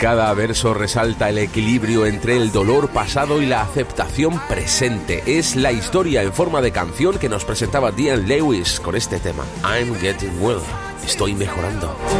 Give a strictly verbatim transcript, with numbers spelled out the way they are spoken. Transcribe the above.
Cada verso resalta el equilibrio entre el dolor pasado y la aceptación presente. Es la historia en forma de canción que nos presentaba Diane Lewis con este tema, I'm Getting Well. Estoy mejorando.